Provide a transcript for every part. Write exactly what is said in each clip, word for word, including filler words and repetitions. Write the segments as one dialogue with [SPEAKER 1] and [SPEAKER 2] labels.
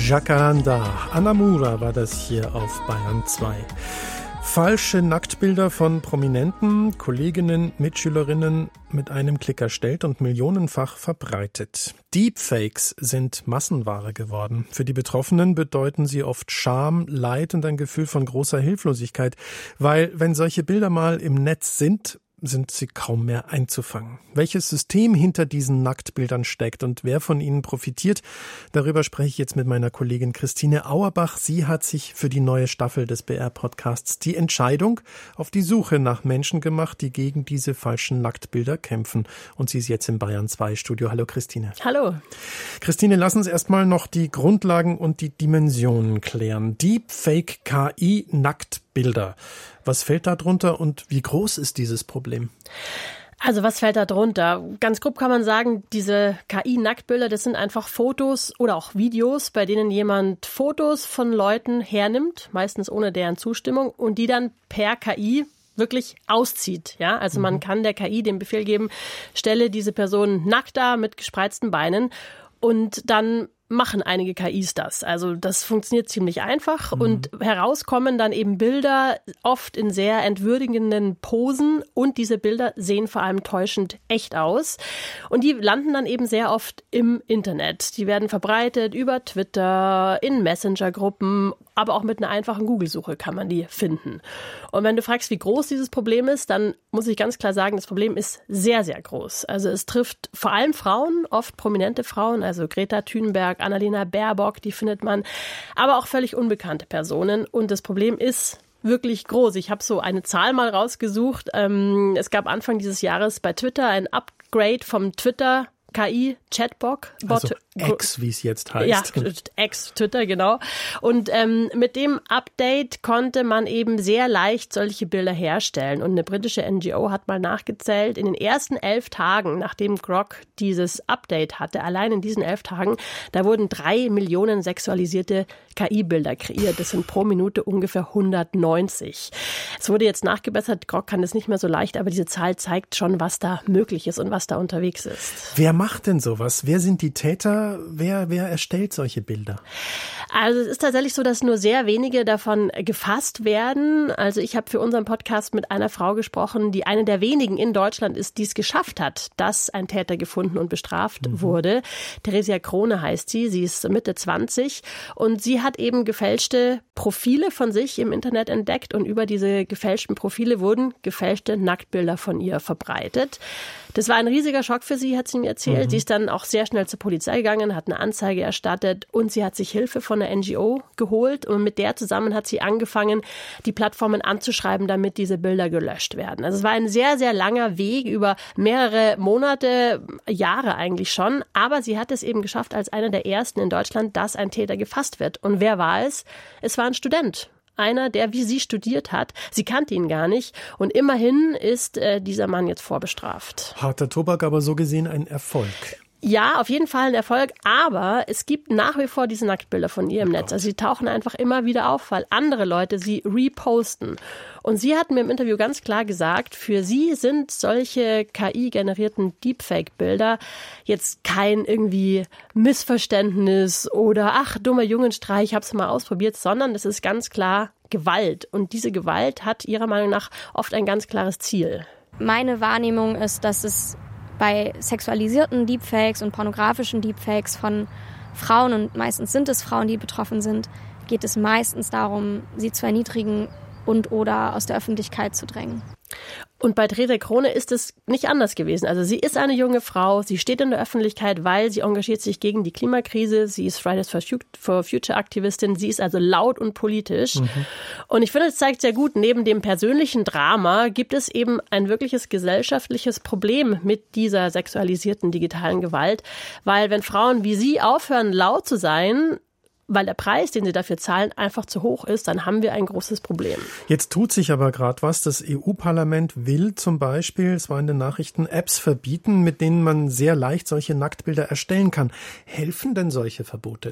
[SPEAKER 1] Jacaranda, Anamura war das hier auf Bayern zwei. Falsche Nacktbilder von Prominenten, Kolleginnen, Mitschülerinnen mit einem Klick erstellt und millionenfach verbreitet. Deepfakes sind Massenware geworden. Für die Betroffenen bedeuten sie oft Scham, Leid und ein Gefühl von großer Hilflosigkeit, weil wenn solche Bilder mal im Netz sind, sind sie kaum mehr einzufangen. Welches System hinter diesen Nacktbildern steckt und wer von ihnen profitiert, darüber spreche ich jetzt mit meiner Kollegin Christine Auerbach. Sie hat sich für die neue Staffel des B R-Podcasts Die Entscheidung auf die Suche nach Menschen gemacht, die gegen diese falschen Nacktbilder kämpfen. Und sie ist jetzt im Bayern zwei Studio. Hallo Christine.
[SPEAKER 2] Hallo.
[SPEAKER 1] Christine, lass uns erstmal noch die Grundlagen und die Dimensionen klären. Deepfake K I Nacktbilder. Was fällt da drunter und wie groß ist dieses Problem?
[SPEAKER 2] Also was fällt da drunter? Ganz grob kann man sagen, diese K I-Nacktbilder, das sind einfach Fotos oder auch Videos, bei denen jemand Fotos von Leuten hernimmt, meistens ohne deren Zustimmung, und die dann per K I wirklich auszieht. Ja, also man kann der K I den Befehl geben, stelle diese Person nackt dar mit gespreizten Beinen, und dann machen einige K Is das. Also das funktioniert ziemlich einfach mhm. und herauskommen dann eben Bilder, oft in sehr entwürdigenden Posen, und diese Bilder sehen vor allem täuschend echt aus. Und die landen dann eben sehr oft im Internet. Die werden verbreitet über Twitter, in Messenger-Gruppen, aber auch mit einer einfachen Google-Suche kann man die finden. Und wenn du fragst, wie groß dieses Problem ist, dann muss ich ganz klar sagen, das Problem ist sehr, sehr groß. Also es trifft vor allem Frauen, oft prominente Frauen, also Greta Thunberg, Annalena Baerbock, die findet man, aber auch völlig unbekannte Personen. Und das Problem ist wirklich groß. Ich habe so eine Zahl mal rausgesucht. Ähm, es gab Anfang dieses Jahres bei Twitter ein Upgrade vom Twitter K I-Chatbot.
[SPEAKER 1] Also X, wie es jetzt heißt.
[SPEAKER 2] Ja, X, Twitter, genau. Und ähm, mit dem Update konnte man eben sehr leicht solche Bilder herstellen. Und eine britische N G O hat mal nachgezählt, in den ersten elf Tagen, nachdem Grok dieses Update hatte, allein in diesen elf Tagen, da wurden drei Millionen sexualisierte K I-Bilder kreiert. Das sind pro Minute ungefähr hundertneunzig. Es wurde jetzt nachgebessert, Grok kann das nicht mehr so leicht, aber diese Zahl zeigt schon, was da möglich ist und was da unterwegs ist.
[SPEAKER 1] Wer macht denn sowas? Wer sind die Täter? Wer, wer erstellt solche Bilder?
[SPEAKER 2] Also es ist tatsächlich so, dass nur sehr wenige davon gefasst werden. Also ich habe für unseren Podcast mit einer Frau gesprochen, die eine der wenigen in Deutschland ist, die es geschafft hat, dass ein Täter gefunden und bestraft mhm. wurde. Theresia Krone heißt sie. Sie ist Mitte zwanzig und sie hat eben gefälschte Profile von sich im Internet entdeckt, und über diese gefälschten Profile wurden gefälschte Nacktbilder von ihr verbreitet. Das war ein riesiger Schock für sie, hat sie mir erzählt. Mhm. Sie ist dann auch sehr schnell zur Polizei gegangen, hat eine Anzeige erstattet, und sie hat sich Hilfe von einer N G O geholt, und mit der zusammen hat sie angefangen, die Plattformen anzuschreiben, damit diese Bilder gelöscht werden. Also es war ein sehr, sehr langer Weg über mehrere Monate, Jahre eigentlich schon, aber sie hat es eben geschafft als eine der ersten in Deutschland, dass ein Täter gefasst wird. Und wer war es? Es war ein Student. Einer, der wie sie studiert hat. Sie kannte ihn gar nicht. Und immerhin ist äh, dieser Mann jetzt vorbestraft.
[SPEAKER 1] Harter Tobak, aber so gesehen ein Erfolg.
[SPEAKER 2] Ja, auf jeden Fall ein Erfolg, aber es gibt nach wie vor diese Nacktbilder von ihr im Netz. Also sie tauchen einfach immer wieder auf, weil andere Leute sie reposten. Und sie hat mir im Interview ganz klar gesagt, für sie sind solche K I-generierten Deepfake-Bilder jetzt kein irgendwie Missverständnis oder ach, dummer Jungenstreich, ich habe es mal ausprobiert, sondern das ist ganz klar Gewalt. Und diese Gewalt hat ihrer Meinung nach oft ein ganz klares Ziel.
[SPEAKER 3] Meine Wahrnehmung ist, dass es bei sexualisierten Deepfakes und pornografischen Deepfakes von Frauen, und meistens sind es Frauen, die betroffen sind, geht es meistens darum, sie zu erniedrigen und oder aus der Öffentlichkeit zu drängen.
[SPEAKER 2] Und bei Theresia Krone ist es nicht anders gewesen. Also sie ist eine junge Frau, sie steht in der Öffentlichkeit, weil sie engagiert sich gegen die Klimakrise. Sie ist Fridays for Future Aktivistin, sie ist also laut und politisch. Mhm. Und ich finde, es zeigt sehr gut, neben dem persönlichen Drama gibt es eben ein wirkliches gesellschaftliches Problem mit dieser sexualisierten digitalen Gewalt. Weil wenn Frauen wie sie aufhören, laut zu sein, weil der Preis, den sie dafür zahlen, einfach zu hoch ist, dann haben wir ein großes Problem.
[SPEAKER 1] Jetzt tut sich aber gerade was. Das E U-Parlament will zum Beispiel, es war in den Nachrichten, Apps verbieten, mit denen man sehr leicht solche Nacktbilder erstellen kann. Helfen denn solche Verbote?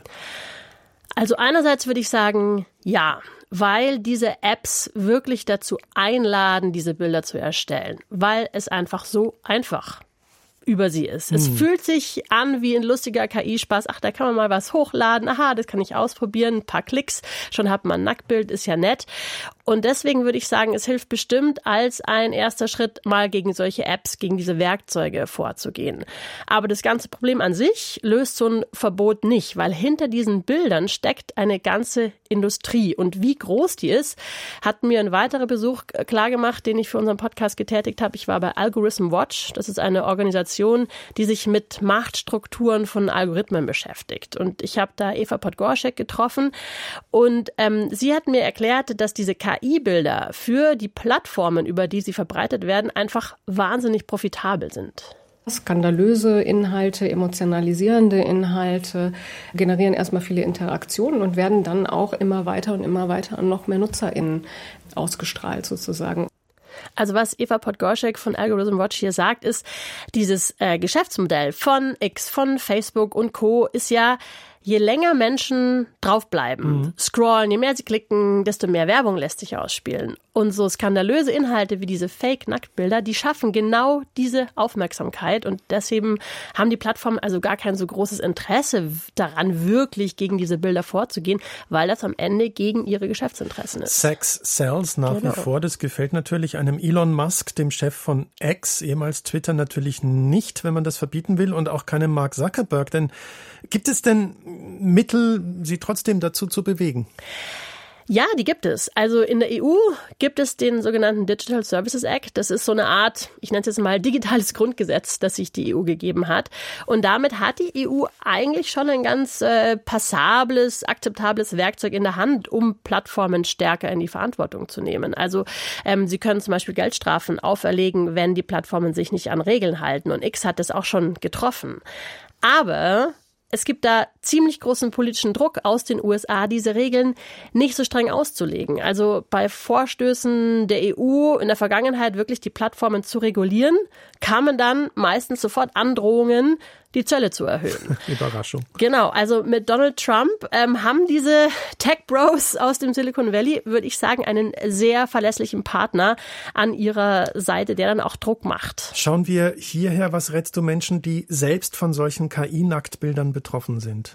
[SPEAKER 2] Also einerseits würde ich sagen, ja, weil diese Apps wirklich dazu einladen, diese Bilder zu erstellen, weil es einfach so einfach über sie ist. Hm. Es fühlt sich an wie ein lustiger K I-Spaß. Ach, da kann man mal was hochladen. Aha, das kann ich ausprobieren. Ein paar Klicks. Schon hat man ein Nacktbild, ist ja nett. Und deswegen würde ich sagen, es hilft bestimmt als ein erster Schritt, mal gegen solche Apps, gegen diese Werkzeuge vorzugehen. Aber das ganze Problem an sich löst so ein Verbot nicht, weil hinter diesen Bildern steckt eine ganze Industrie. Und wie groß die ist, hat mir ein weiterer Besuch klargemacht, den ich für unseren Podcast getätigt habe. Ich war bei Algorithm Watch. Das ist eine Organisation, die sich mit Machtstrukturen von Algorithmen beschäftigt. Und ich habe da Eva Podgorschek getroffen und ähm, sie hat mir erklärt, dass diese K I-Bilder für die Plattformen, über die sie verbreitet werden, einfach wahnsinnig profitabel sind.
[SPEAKER 4] Skandalöse Inhalte, emotionalisierende Inhalte generieren erstmal viele Interaktionen und werden dann auch immer weiter und immer weiter an noch mehr NutzerInnen ausgestrahlt sozusagen.
[SPEAKER 2] Also was Eva Podgorschek von Algorithm Watch hier sagt, ist, dieses äh, Geschäftsmodell von X, von Facebook und Co. ist ja, je länger Menschen draufbleiben, mhm. scrollen, je mehr sie klicken, desto mehr Werbung lässt sich ausspielen. Und so skandalöse Inhalte wie diese Fake-Nacktbilder, die schaffen genau diese Aufmerksamkeit. Und deswegen haben die Plattformen also gar kein so großes Interesse daran, wirklich gegen diese Bilder vorzugehen, weil das am Ende gegen ihre Geschäftsinteressen ist.
[SPEAKER 1] Sex sells nach genau. wie vor. Das gefällt natürlich einem Elon Musk, dem Chef von X, ehemals Twitter, natürlich nicht, wenn man das verbieten will, und auch keinem Mark Zuckerberg. Denn gibt es denn Mittel, sie trotzdem dazu zu bewegen?
[SPEAKER 2] Ja, die gibt es. Also in der E U gibt es den sogenannten Digital Services Act. Das ist so eine Art, ich nenne es jetzt mal digitales Grundgesetz, das sich die E U gegeben hat. Und damit hat die E U eigentlich schon ein ganz äh, passables, akzeptables Werkzeug in der Hand, um Plattformen stärker in die Verantwortung zu nehmen. Also ähm, sie können zum Beispiel Geldstrafen auferlegen, wenn die Plattformen sich nicht an Regeln halten. Und X hat das auch schon getroffen. Aber es gibt da ziemlich großen politischen Druck aus den U S A, diese Regeln nicht so streng auszulegen. Also bei Vorstößen der E U in der Vergangenheit wirklich die Plattformen zu regulieren, kamen dann meistens sofort Androhungen, die Zölle zu erhöhen.
[SPEAKER 1] Überraschung.
[SPEAKER 2] Genau, also mit Donald Trump ähm, haben diese Tech-Bros aus dem Silicon Valley, würde ich sagen, einen sehr verlässlichen Partner an ihrer Seite, der dann auch Druck macht.
[SPEAKER 1] Schauen wir hierher, was rätst du Menschen, die selbst von solchen K I-Nacktbildern betroffen sind?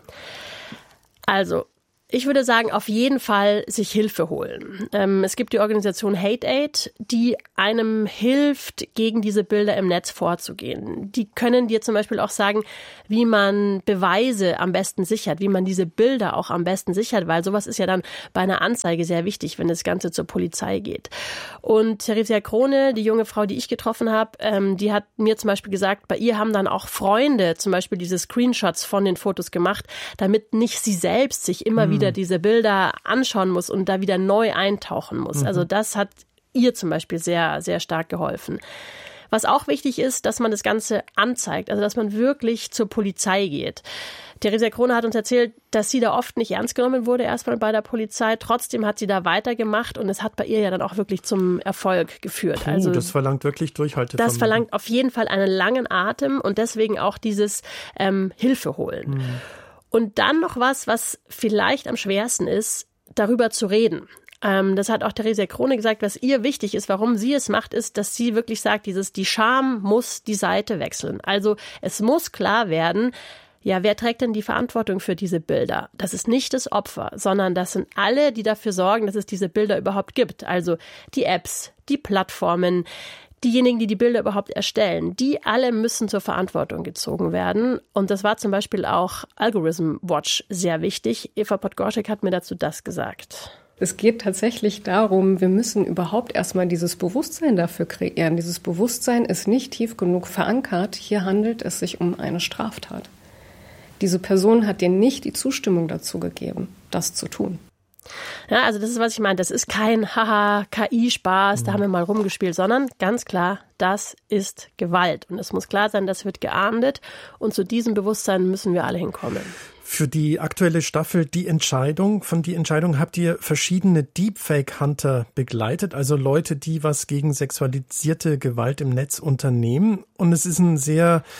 [SPEAKER 2] Also, ich würde sagen, auf jeden Fall sich Hilfe holen. Ähm, es gibt die Organisation Hate Aid, die einem hilft, gegen diese Bilder im Netz vorzugehen. Die können dir zum Beispiel auch sagen, wie man Beweise am besten sichert, wie man diese Bilder auch am besten sichert, weil sowas ist ja dann bei einer Anzeige sehr wichtig, wenn das Ganze zur Polizei geht. Und Theresia Krone, die junge Frau, die ich getroffen habe, ähm, die hat mir zum Beispiel gesagt, bei ihr haben dann auch Freunde zum Beispiel diese Screenshots von den Fotos gemacht, damit nicht sie selbst sich immer wieder wieder diese Bilder anschauen muss und da wieder neu eintauchen muss. Also das hat ihr zum Beispiel sehr, sehr stark geholfen. Was auch wichtig ist, dass man das Ganze anzeigt, also dass man wirklich zur Polizei geht. Theresia Krone hat uns erzählt, dass sie da oft nicht ernst genommen wurde, erstmal bei der Polizei. Trotzdem hat sie da weitergemacht und es hat bei ihr ja dann auch wirklich zum Erfolg geführt.
[SPEAKER 1] Puh,
[SPEAKER 2] also
[SPEAKER 1] das verlangt wirklich Durchhaltevermögen.
[SPEAKER 2] Das verlangt auf jeden Fall einen langen Atem und deswegen auch dieses ähm, Hilfe holen. Mhm. Und dann noch was, was vielleicht am schwersten ist, darüber zu reden. Ähm, das hat auch Theresia Krone gesagt, was ihr wichtig ist, warum sie es macht, ist, dass sie wirklich sagt, dieses, die Scham muss die Seite wechseln. Also es muss klar werden, ja, wer trägt denn die Verantwortung für diese Bilder? Das ist nicht das Opfer, sondern das sind alle, die dafür sorgen, dass es diese Bilder überhaupt gibt. Also die Apps, die Plattformen, diejenigen, die die Bilder überhaupt erstellen, die alle müssen zur Verantwortung gezogen werden. Und das war zum Beispiel auch Algorithm Watch sehr wichtig. Eva Podgorschek hat mir dazu das gesagt.
[SPEAKER 4] Es geht tatsächlich darum, wir müssen überhaupt erstmal dieses Bewusstsein dafür kreieren. Dieses Bewusstsein ist nicht tief genug verankert. Hier handelt es sich um eine Straftat. Diese Person hat dir nicht die Zustimmung dazu gegeben, das zu tun.
[SPEAKER 2] Ja, also das ist, was ich meine. Das ist kein Haha, K I-Spaß, da haben wir mal rumgespielt, sondern ganz klar, das ist Gewalt. Und es muss klar sein, das wird geahndet. Und zu diesem Bewusstsein müssen wir alle hinkommen.
[SPEAKER 1] Für die aktuelle Staffel Die Entscheidung, von Die Entscheidung habt ihr verschiedene Deepfake-Hunter begleitet, also Leute, die was gegen sexualisierte Gewalt im Netz unternehmen. Und es ist ein sehr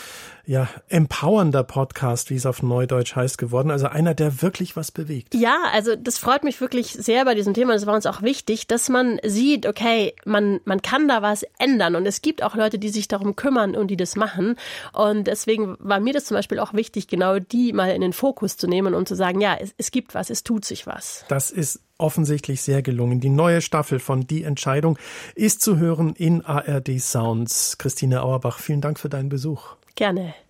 [SPEAKER 1] ja, empowernder Podcast, wie es auf Neudeutsch heißt, geworden. Also einer, der wirklich was bewegt.
[SPEAKER 2] Ja, also das freut mich wirklich sehr bei diesem Thema. Das war uns auch wichtig, dass man sieht, okay, man, man kann da was ändern. Und es gibt auch Leute, die sich darum kümmern und die das machen. Und deswegen war mir das zum Beispiel auch wichtig, genau die mal in den Fokus zu nehmen und zu sagen, ja, es, es gibt was, es tut sich was.
[SPEAKER 1] Das ist offensichtlich sehr gelungen. Die neue Staffel von Die Entscheidung ist zu hören in A R D Sounds. Christine Auerbach, vielen Dank für deinen Besuch.
[SPEAKER 2] Gerne.